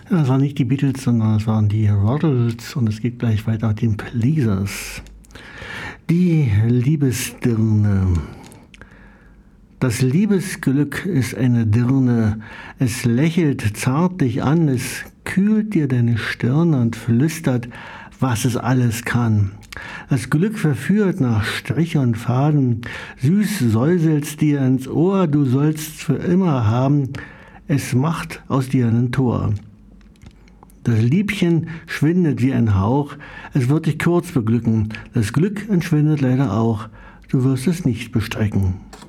Ja, das waren nicht die Beatles, sondern das waren die Roddles und es geht gleich weiter mit den Pleasers. Die Liebesdirne. Das Liebesglück ist eine Dirne, es lächelt zart dich an, es kühlt dir deine Stirne und flüstert, was es alles kann. Das Glück verführt nach Strich und Faden, süß säuselt's dir ins Ohr, du sollst für immer haben, es macht aus dir ein Tor. Das Liebchen schwindet wie ein Hauch, es wird dich kurz beglücken, das Glück entschwindet leider auch, du wirst es nicht bestrecken.